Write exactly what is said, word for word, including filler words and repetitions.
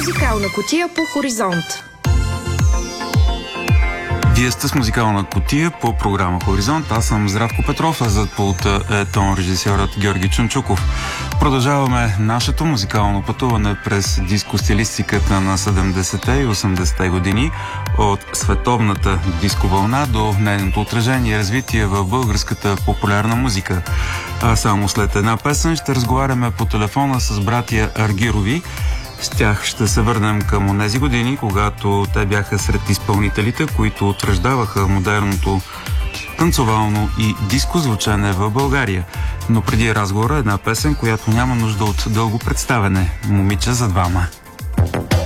Музикална кутия по Хоризонт. Вие сте с музикална кутия по програма Хоризонт. Аз съм Здравко Петров, а зад пулта е тон режисьорът Георги Чунчуков. Продължаваме нашето музикално пътуване през дискостилистиката на седемдесетте и осемдесетте години, от световната дисковълна до нейното отражение и развитие в българската популярна музика. А само след една песен ще разговаряме по телефона с братя Аргирови. С тях ще се върнем към онези години, когато те бяха сред изпълнителите, които утвърждаваха модерното танцовално и диско звучене в България. Но преди разговора една песен, която няма нужда от дълго представене. Момиче за двама.